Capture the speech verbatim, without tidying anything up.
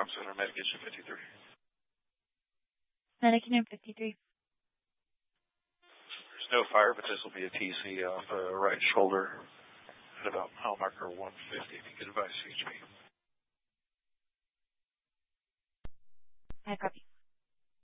Center, medication fifty-three. Medication fifty-three. There's no fire, but this will be a T C off the right shoulder at about mile marker one fifty. If you could advise C H P.